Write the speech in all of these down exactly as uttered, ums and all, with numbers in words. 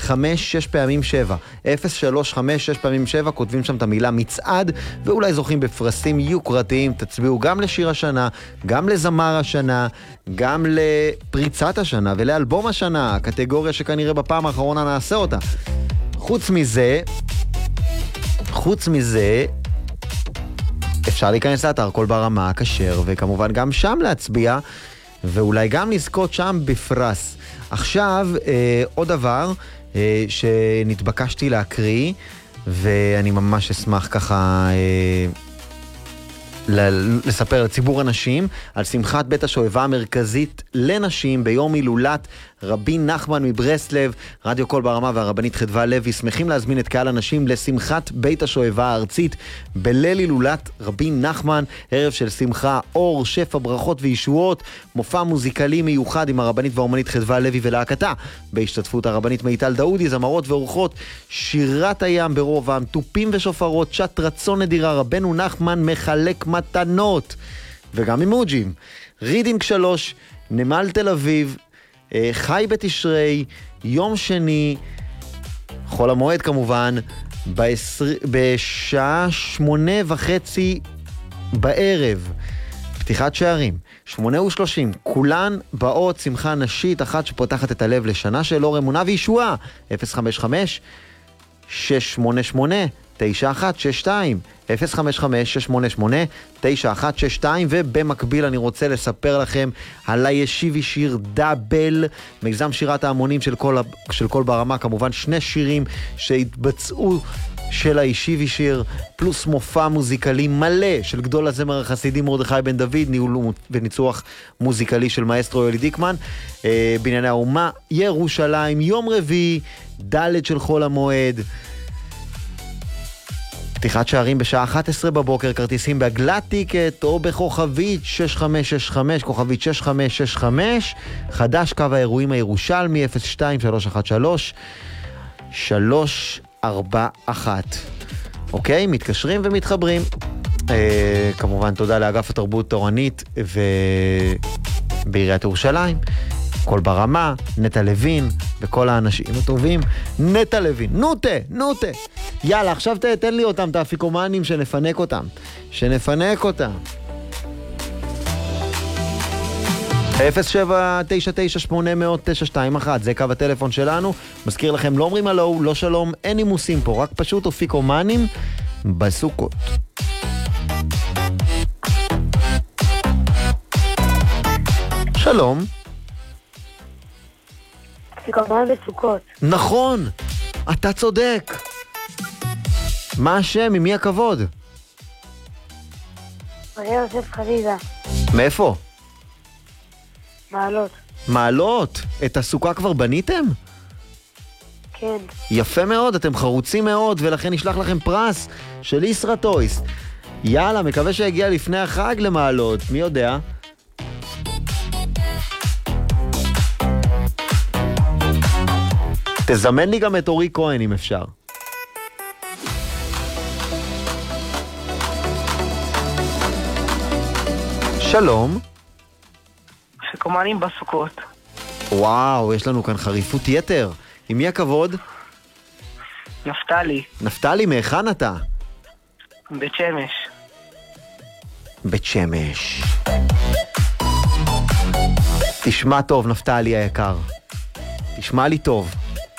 חמש שש פעמים שבע. אפס שלוש חמש שש פעמים שבע, כותבים שם את המילה מצעד, ואולי זוכים בפרסים יוקרתיים. תצביעו גם לשיר השנה, גם לזמר השנה, גם לפריצת השנה ולאלבום השנה, הקטגוריה שכנראה בפעם האחרונה נעשה אותה. חוץ מזה, חוץ מזה, אפשר להיכנס לאתר קול ברמה הכשר, וכמובן גם שם להצביע, ואולי גם לזכות שם בפרס. עכשיו, אה, עוד דבר אה, שנתבקשתי להקריא, ואני ממש אשמח ככה אה, לספר לציבור הנשים על שמחת בית השואבה המרכזית לנשים ביום הילולת רבי נחמן מברסלב. רדיו קול ברמה והרבנית חדווה לוי שמחים להזמין את קהל הנשים לשמחת בית השואבה הארצית בליל הילולת רבי נחמן, ערב של שמחה, אור, שפע, ברכות וישועות, מופע מוזיקלי מיוחד עם הרבנית והאומנית חדווה לוי ולהקתה, בהשתתפות הרבנית מיטל דאודי, זמרות ואורחות, שירת הים ברובם, טופים ושופרות, שעת רצון נדירה, רבנו נחמן מחלק מתנות, וגם אימוג'ים. רידינג שלוש, נמל תל אביב, חי בתשרי, יום שני, חול המועד כמובן, בעשר... בשעה שמונה וחצי בערב, פתיחת שערים, שמונה ושלושים, כולן באות שמחה נשית אחת שפותחת את הלב לשנה של אור אמונה וישועה. אפס חמש חמש שש שמונה שמונה תשע אחת שש שתיים, אפס חמש חמש שש שמונה שמונה תשע אחת שש שתיים. ובמקביל אני רוצה לספר לכם על הישיבי שיר דאבל, מיזם שירת ההמונים של כל, של כל ברמה, כמובן שני שירים שהתבצעו של הישיבי שיר, פלוס מופע מוזיקלי מלא של גדול הזמר החסידי מרדכי בן דוד, ניהול וניצוח מוזיקלי של מאסטרו יולי דיקמן, אה, בנייני האומה ירושלים, יום רביעי, ד' של חול המועד, פתיחת שערים בשעה אחת עשרה בבוקר, כרטיסים בהגלת טיקט או בכוכבית שש חמש שש חמש, כוכבית שש חמש שש חמש, חדש קו האירועים הירושלמי אפס שתיים שלוש אחת שלוש שלוש ארבע אחת. אוקיי, מתקשרים ומתחברים. אה, כמובן תודה לאגף התרבות תורנית ובעיריית ירושלים, קול ברמה, נטע לוין וכל האנשים הטובים. נטע לוין, נוטה, נוטה. יאללה, עכשיו תתן לי אותם, את האפיקומנים, שנפנק אותם. שנפנק אותם. אפס שבע תשע תשע שמונה אפס אפס תשע שתיים אחת, זה קו הטלפון שלנו. מזכיר לכם, לא אומרים הלו, לא שלום, אין נימוסים פה, רק פשוט אפיקומנים בסוכות. שלום. אפיקומן בסוכות. נכון, אתה צודק. מה השם, ממי הכבוד? מריה יוסף חלילה. מאיפה? מעלות. מעלות? את הסוכה כבר בניתם? כן. יפה מאוד, אתם חרוצים מאוד, ולכן נשלח לכם פרס של ישרטויס. יאללה, מקווה שהגיע לפני החג למעלות, מי יודע? תזמן לי גם את אורי כהן אם אפשר. שלום. אפיקומנים בסוכות. וואו, יש לנו כאן חריפות יתר. עם מי הכבוד? נפתלי. נפתלי, מהיכן אתה? בית שמש. בית שמש. תשמע טוב, נפתלי היקר. תשמע לי טוב.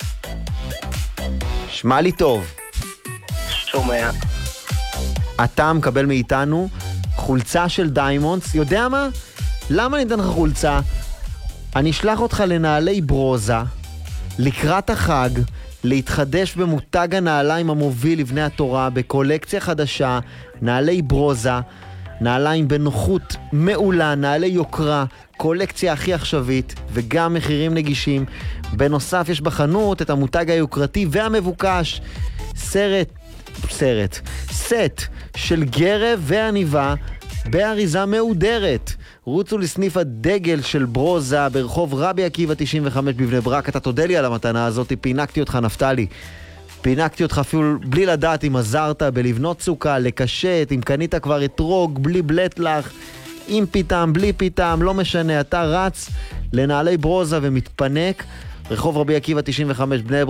שמע לי טוב. שומע. אתה מקבל מאיתנו חולצה של דיימונדס. יודע מה? למה אני אתן לך חולצה? אני אשלח אותך לנעלי ברוזה, לקראת החג, להתחדש במותג הנעליים המוביל לבני התורה, בקולקציה חדשה, נעלי ברוזה, נעליים בנוחות מעולה, נעלי יוקרה, קולקציה הכי עכשווית, וגם מחירים נגישים. בנוסף יש בחנות את המותג היוקרתי והמבוקש, סרט, סרט, סט של גרב ועניבה, באריזה מהודרת. רוצו לסניף הדגל של ברוזה ברחוב רבי עקיבא תשעים וחמש בבני ברק. אתה תודה לי על המתנה הזאת, פינקתי אותך נפתלי. פינקתי אותך אפילו בלי לדעת אם עזרת בלבנות סוכה, לקשט, אם קנית כבר אתרוג, בלי בלט לך, עם פיתם, בלי פיתם, לא משנה, אתה רץ לנעלי ברוזה ומתפנק. רחוב רבי עקיבא תשעים וחמש בני ברק.